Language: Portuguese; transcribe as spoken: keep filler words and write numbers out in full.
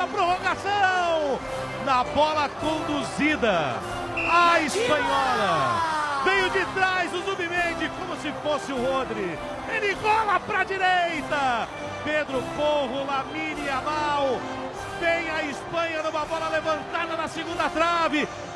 a prorrogação. Na bola conduzida, a espanhola veio de trás o Zubimendi como se fosse o Rodri. Ele gola para a direita. Pedro Porro, Lamine Yamal. Vem a Espanha numa bola levantada na segunda trave.